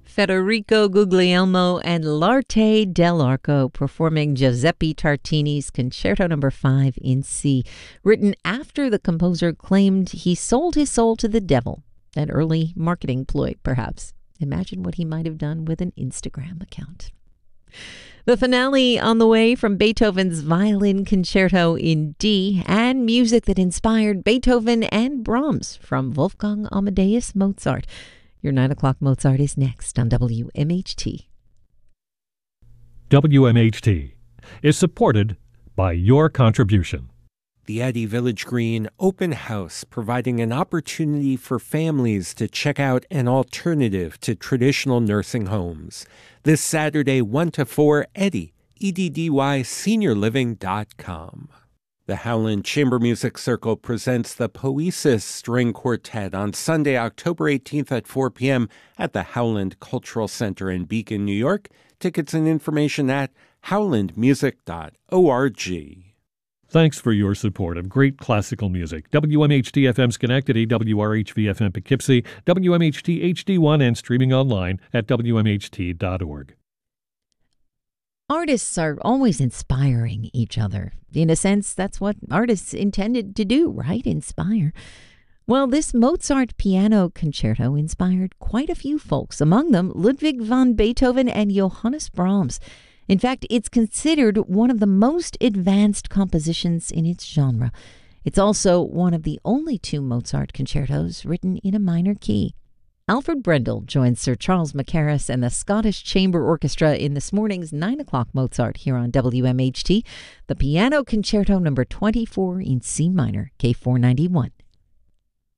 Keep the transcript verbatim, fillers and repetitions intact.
Federico Guglielmo and L'Arte dell'Arco performing Giuseppe Tartini's Concerto Number five in C, written after the composer claimed he sold his soul to the devil. An early marketing ploy, perhaps. Imagine what he might have done with an Instagram account. The finale on the way from Beethoven's Violin Concerto in D, and music that inspired Beethoven and Brahms from Wolfgang Amadeus Mozart. Your nine o'clock Mozart is next on W M H T. W M H T is supported by your contribution. The Eddy Village Green Open House, providing an opportunity for families to check out an alternative to traditional nursing homes. This Saturday, one to four, Eddy, E D D Y senior living dot com. The Howland Chamber Music Circle presents the Poesis String Quartet on Sunday, October eighteenth at four p.m. at the Howland Cultural Center in Beacon, New York. Tickets and information at howland music dot org. Thanks for your support of great classical music. W M H T F M Schenectady, W R H V F M Poughkeepsie, W M H T H D one, and streaming online at W M H T dot org. Artists are always inspiring each other. In a sense, that's what artists intended to do, right? Inspire. Well, this Mozart piano concerto inspired quite a few folks, among them Ludwig van Beethoven and Johannes Brahms. In fact, it's considered one of the most advanced compositions in its genre. It's also one of the only two Mozart concertos written in a minor key. Alfred Brendel joins Sir Charles Mackerras and the Scottish Chamber Orchestra in this morning's nine o'clock Mozart here on W M H T, the Piano Concerto number twenty-four in C minor, K four ninety-one.